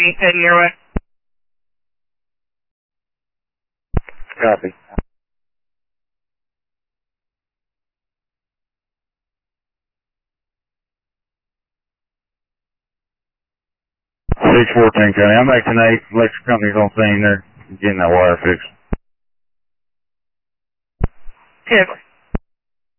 Copy. Heading your way. Copy. 614 County. I'm back tonight. Electric company's on scene. They're getting that wire fixed. Seriously.